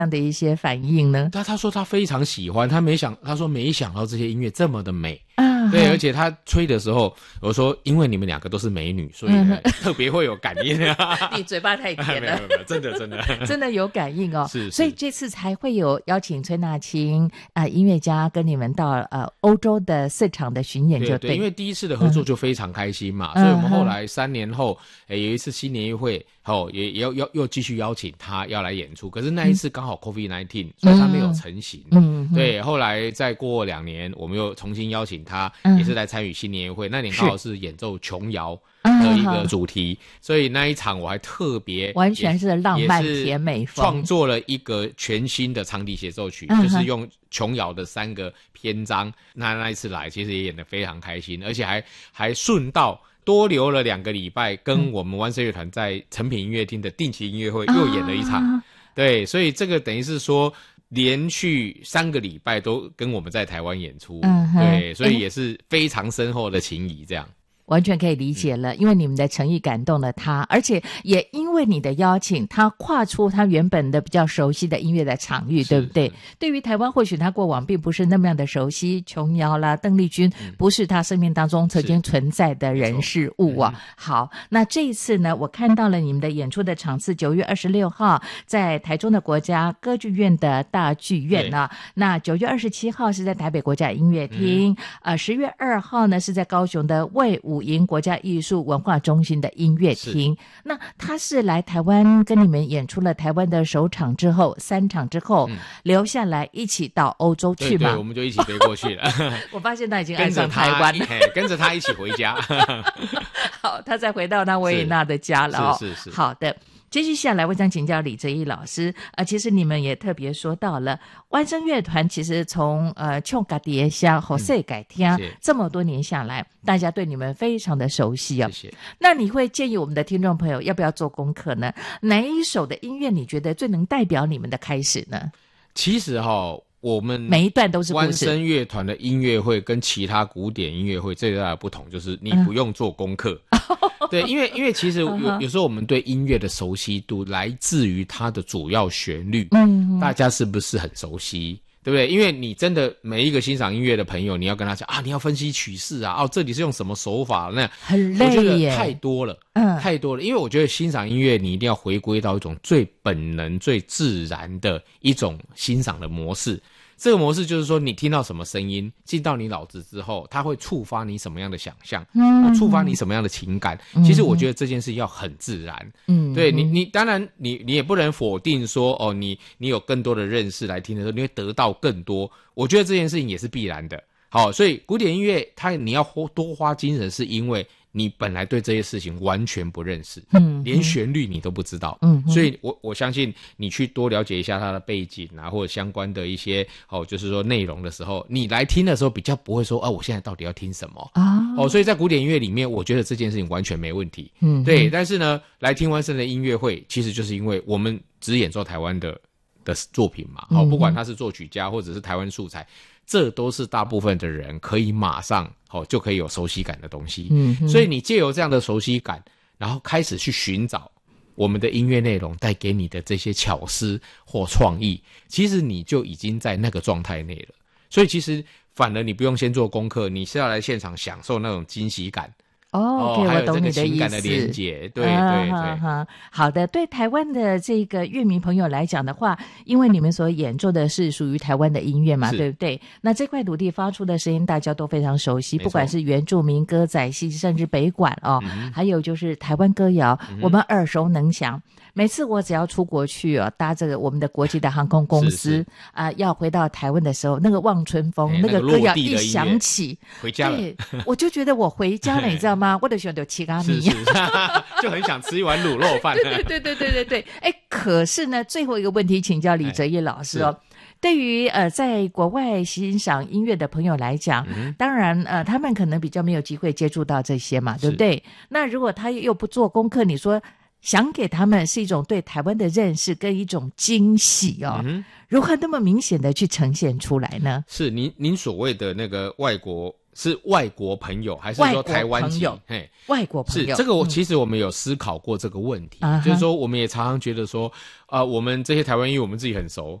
样的一些反应呢？ 他说他非常喜欢，他说没想到这些音乐这么的美啊， 对，而且他吹的时候，我说因为你们两个都是美女，所以特别会有感应。 你嘴巴太甜了， 没有，真的真的有感应哦。 是， 所以这次才会有邀请崔娜青音乐家跟你们到欧洲的4场的巡演，就对，因为第一次的合作就非常开心嘛，所以我们后来3年后，有一次新年音乐会也又继续邀请他要来演出，可是那一次刚好 COVID-19，所以他没有成型。对，后来再过2年，我们又重新邀请他，也是来参与新年音乐会。那年刚好是演奏琼瑶的一个主题，所以那一场我还特别完全是浪漫甜美风， 创作了一个全新的长笛协奏曲，就是用琼瑶的3个篇章。那一次来，其实也演得非常开心，而且还顺道多留了2个礼拜，跟我们湾声乐团在诚品音乐厅的定期音乐会又演了一场。对，所以这个等于是说连续3个礼拜都跟我们在台湾演出。对，所以也是非常深厚的情谊这样。 完全可以理解了，因为你们的诚意感动了他，而且也因为你的邀请，他跨出他原本的比较熟悉的音乐的场域，对不对？对于台湾，或许他过往并不是那么样的熟悉，琼瑶啦、邓丽君不是他生命当中曾经存在的人事物啊。好，那这一次呢，我看到了你们的演出的场次，9月26号在台中的国家歌剧院的大剧院啊，那9月27号是在台北国家音乐厅，10月2号呢是在高雄的卫武营国家艺术文化中心的音乐厅。那他是来台湾跟你们演出了台湾的首场之后，3场之后，留下来一起到欧洲去嘛？ 对，我们就一起飞过去了。 我发现他已经爱上台湾了， 跟着他一起回家。 好，他再回到那维也纳的家了哦。 是。 好的。接续下来我想请教李哲一老师其实你们也特别说到了湾声乐团，其实从唱家己的声和世界听这么多年下来，大家对你们非常的熟悉哦。 谢谢。 那你会建议我们的听众朋友要不要做功课呢？哪一首的音乐你觉得最能代表你们的开始呢？ 其实我们每一段都是湾声乐团的音乐会跟其他古典音乐会最大的不同就是你不用做功课。对，因为其实有时候我们对音乐的熟悉度来自于它的主要旋律，大家是不是很熟悉？对不对？因为你真的每一个欣赏音乐的朋友，你要跟他讲你要分析曲式啊，这里是用什么手法，那很累耶， 我觉得太多了，太多了。因为我觉得欣赏音乐，你一定要回归到一种最本能、最自然的一种欣赏的模式。这个模式就是说，你听到什么声音进到你脑子之后，它会触发你什么样的想象，触发你什么样的情感。其实我觉得这件事要很自然。对你当然你也不能否定说你有更多的认识来听的时候，你会得到更多。我觉得这件事情也是必然的。好，所以古典音乐你要多花精神，是因为你本来对这些事情完全不认识，连旋律你都不知道，所以我相信你去多了解一下它的背景啊，或者相关的一些就是说内容的时候，你来听的时候比较不会说我现在到底要听什么所以在古典音乐里面，我觉得这件事情完全没问题。对，但是呢，来听湾声的音乐会，其实就是因为我们只演奏台湾的作品嘛，不管他是作曲家或者是台湾素材。这都是大部分的人可以马上就可以有熟悉感的东西。所以你借由这样的熟悉感，然后开始去寻找我们的音乐内容带给你的这些巧思或创意，其实你就已经在那个状态内了。所以其实反而你不用先做功课，你是要来现场享受那种惊喜感。 OK， 我懂你的意思。 还有这个情感的连结，对。 好的，对台湾的这个乐迷朋友来讲的话，因为你们所演奏的是属于台湾的音乐嘛，对不对？那这块土地发出的声音大家都非常熟悉，不管是原住民歌仔戏，甚至北管还有就是台湾歌谣，我们耳熟能详。每次我只要出国去搭这个我们的国际的航空公司要回到台湾的时候，那个望春风那个歌谣一响起， 回家了， 对，我就觉得我回家了，你知道吗？我就喜欢有七咖米， 就很想吃一碗卤肉饭。 对。可是呢，最后一个问题请教李哲一老师对于在国外欣赏音乐的朋友来讲，当然他们可能比较没有机会接触到这些嘛，对不对？那如果他又不做功课，你说想给他们是一种对台湾的认识跟一种惊喜如何那么明显的去呈现出来呢？ 是您所谓的那个外国是外国朋友还是说台湾籍？ 外国朋友是这个其实我们有思考过这个问题，就是说我们也常常觉得说，我们这些台湾因为我们自己很熟，